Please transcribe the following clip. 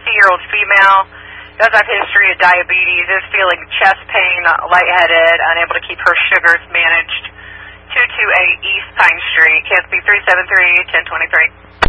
50-year-old female, does have history of diabetes, is feeling chest pain, lightheaded, unable to keep her sugars managed. 228 East Pine Street, KSP 373-1023.